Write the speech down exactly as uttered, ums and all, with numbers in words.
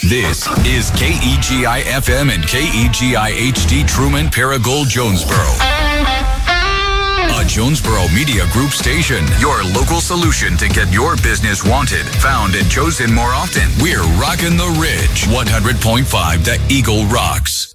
This is K E G I F M and K E G I H D Truman Paragould Jonesboro. A Jonesboro Media Group station. Your local solution to get your business wanted, found, and chosen more often. We're rocking the Ridge. one hundred point five The Eagle rocks.